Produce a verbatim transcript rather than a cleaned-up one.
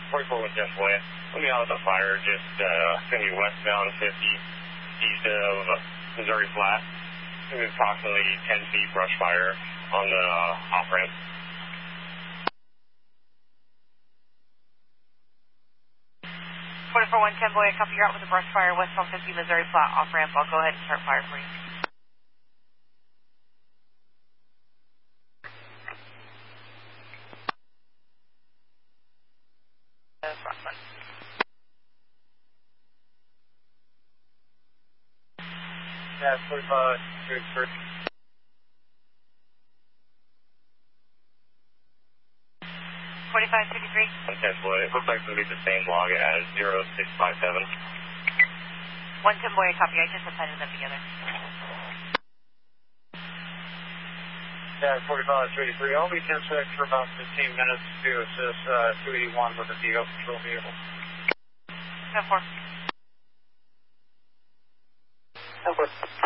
forty-four one ten Boy. Let me out of the fire, just uh, going to be westbound fifty, east of Missouri Flat. Going to be approximately ten feet brush fire on the uh, off-ramp. forty-four one ten Boy, copy, you're out with the brush fire, westbound fifty, Missouri Flat, off-ramp. I'll go ahead and start fire for you. Uh, front one. Yeah, forty-five, good first. twenty-five fifty-three. one ten Boy, it looks like it's going to be the same log as zero six five seven. one ten Boy, copy, I just appended them together. Yeah, forty-five thirty-three. I'll be ten six for about fifteen minutes to assist uh, two eighty-one with a D O patrol vehicle. ten four. ten four.